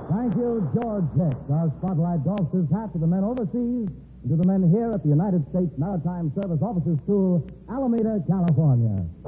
Thank you, George Hicks. Our Spotlight doffs his hat to the men overseas and to the men here at the United States Maritime Service offices to Alameda, California.